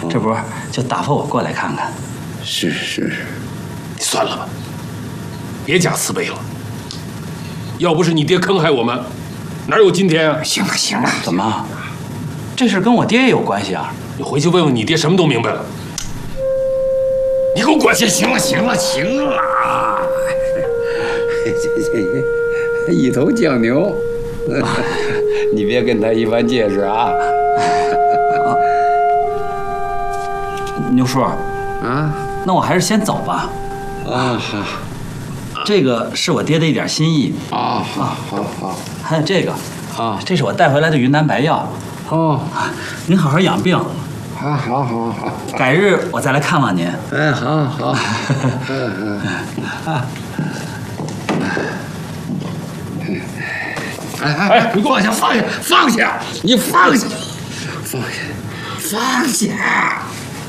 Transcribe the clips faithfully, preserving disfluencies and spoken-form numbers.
这不就打发我过来看看。 是是， 算了吧，别假慈悲了。要不是你爹坑害我们，哪有今天啊？ 行了行了， 怎么？这事跟我爹也有关系啊？ 你回去问问你爹，什么都明白了。你给我滚！ 行了行了行了，这这一头犟牛，你别跟他一般见识啊。 牛叔， 啊， 那我还是先走吧。 啊好， 这个是我爹的一点心意啊好好好， 还有这个啊， 这是我带回来的云南白药。 哦， 您好好养病。 好好好好， 改日我再来看望您。 哎，好好，嗯嗯。哎哎哎！你放下，放下，放下！你放下，放下，放下！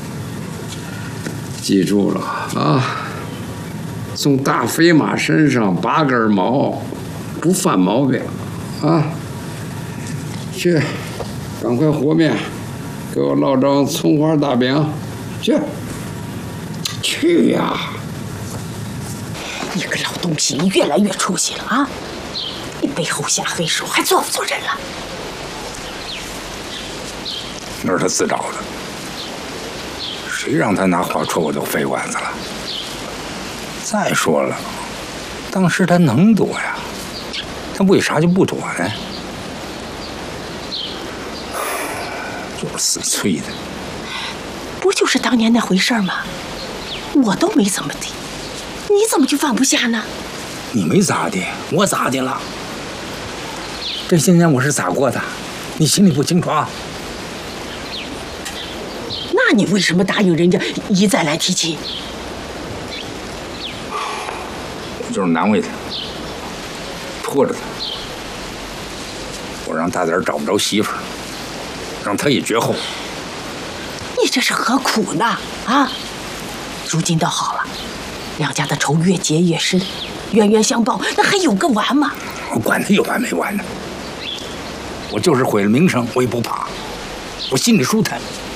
记住了啊！从大飞马身上拔根毛，不犯毛病啊！去，赶快和面，给我烙张葱花大饼，去！去呀！ 你个老东西，你越来越出息了啊！你背后下黑手，还做不做人了？ 那是他自找的，谁让他拿话戳我的肺管子了？再说了，当时他能躲呀，他为啥就不躲呢？就是死催的。 不就是当年那回事吗？我都没怎么地，你怎么就放不下呢？ 你没咋的，我咋的了？这些年我是咋过的，你心里不清楚啊？ 那你为什么答应人家一再来提亲？ 我就是难为他，拖着他，我让大点找不着媳妇儿，让他也绝后。 你这是何苦呢？啊！如今倒好了，两家的仇越结越深，冤冤相报，那还有个完吗？ 我管他有完没完呢！我就是毁了名声，我也不怕，我心里舒坦。